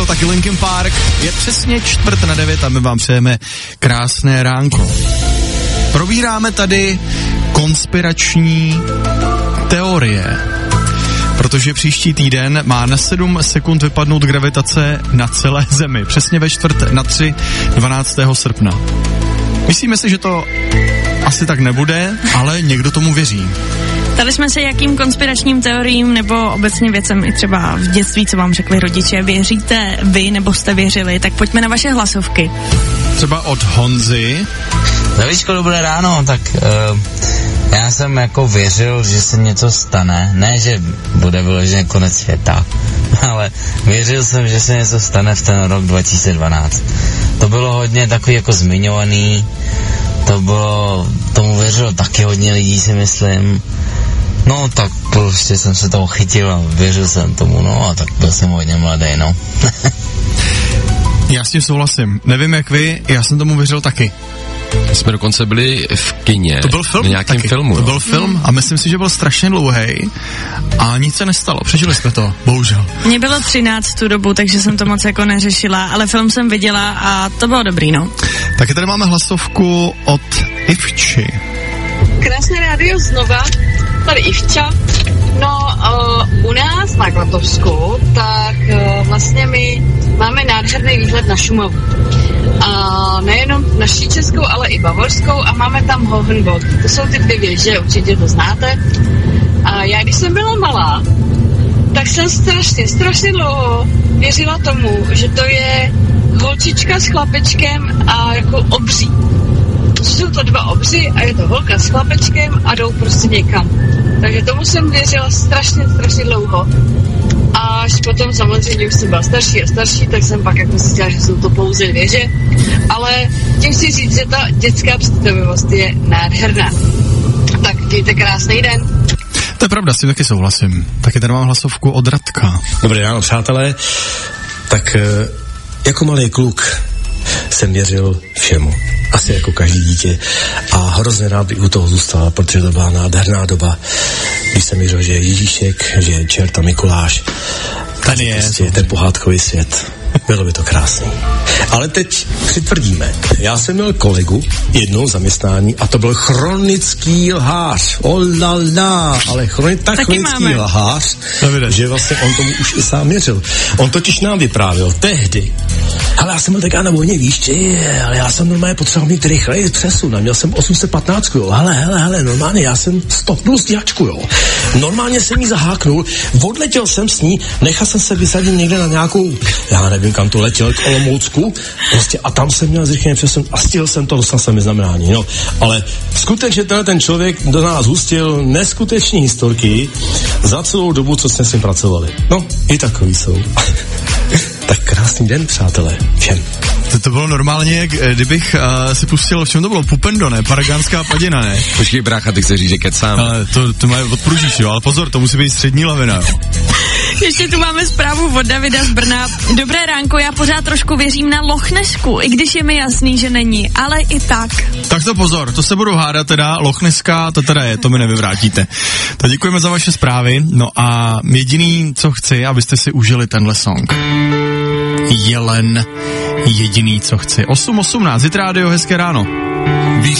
taky Linkin Park. Je přesně 8:45 a my vám přejeme krásné ránko. Probíráme tady konspirační teorie, protože příští týden má na 7 sekund vypadnout gravitace na celé Zemi. Přesně ve čtvrt na 3, 12. srpna. Myslíme si, že to asi tak nebude, ale někdo tomu věří. Ptali jsme se, jakým konspiračním teoriím nebo obecně věcem i třeba v dětství, co vám řekli rodiče, věříte vy nebo jste věřili, tak pojďme na vaše hlasovky. Třeba od Honzy. Zavíčko, dobré ráno, tak já jsem jako věřil, že se něco stane, ne, že bude vyloženě konec světa, ale věřil jsem, že se něco stane v ten rok 2012. To bylo hodně takový jako zmiňovaný, tomu věřilo taky hodně lidí, si myslím. No, tak prostě jsem se toho chytil a věřil jsem tomu, no a tak byl jsem hodně mladý, no. Já s tím souhlasím. Nevím jak vy, já jsem tomu věřil taky. Jsme dokonce byli v kině. To byl film? V nějakém taky. filmu. To byl film a myslím si, že byl strašně dlouhý a nic se nestalo. Přežili jsme to, bohužel. Mně bylo 13 tu dobu, takže jsem to moc jako neřešila, ale film jsem viděla a to bylo dobrý, no. Taky tady máme hlasovku od Ivči. Krásné rádio znova, tady Ivča. No, u nás na Klatovsku, tak vlastně my máme nádherný výhled na Šumavu. A nejenom naší českou, ale i bavorskou a máme tam Hohenwald. To jsou ty 2 věže, určitě to znáte. A já, když jsem byla malá, tak jsem strašně dlouho věřila tomu, že to je holčička s chlapečkem a jako obří. Jsou to 2 obři a je to holka s chlapečkem a jdou prostě někam. Takže tomu jsem věřila strašně dlouho. Až potom samozřejmě už jsem byla starší a starší, tak jsem pak jako zjistila, že jsou to pouze věže. Ale tím chci říct, že ta dětská představivost je nádherná. Tak mějte krásný den. To je pravda, s tím taky souhlasím. Taky tady mám hlasovku od Radka. Dobré ráno, přátelé. Tak jako malý kluk jsem věřil všemu. Asi jako každý dítě. A hrozně rád bych u toho zůstal, protože to byla nádherná doba, když jsem věřil, že je Ježíšek, že je čert a Mikuláš. Tady je. Prostě ten pohádkový svět. Bylo by to krásný. Ale teď přitvrdíme. Já jsem měl kolegu jednou zaměstnání a to byl chronický lhář. Olala, ale chronický lhář, že vlastně on tomu už i sám věřil. On totiž nám vyprávěl tehdy. Ale já jsem byl taká na vojně, víš, ale já jsem normálně potřeboval mít rychlej přesun. Měl jsem 815, jo. Hele, normálně, já jsem stopnul stíhačku, jo. Normálně jsem jí zaháknul, odletěl jsem s ní, nechal jsem se vysadit někde na nějakou, já nevím, kam to letěl, k Olomoucku, prostě a tam jsem měl zrychlený přesun a stihl jsem to, dostal jsem mi znamenání, no. Ale skutečně ten člověk do nás hustil neskutečný historky za celou dobu, co jsme s ním pracovali. No, i takový jsou. Tak krásný den, přátelé, všem. To bylo normálně, kdybych si pustil, v čem to bylo, Pupendo, ne? Paragánská padina, ne? Počkej, brácha, ty chceš říct, že kecám. To mají odpružíš, jo, ale pozor, to musí být střední lavina. Ještě tu máme zprávu od Davida z Brna. Dobré ránko, já pořád trošku věřím na Loch Nesku, i když je mi jasný, že není, ale i tak. Tak to pozor, to se budu hádat teda, Loch Neska, to teda je, to mi nevyvrátíte. Tak děkujeme za vaše zprávy, no a jediný, co chci, abyste si užili tenhle song. Jelen, jediný, co chci. 8:18, Hit Radio, hezké ráno.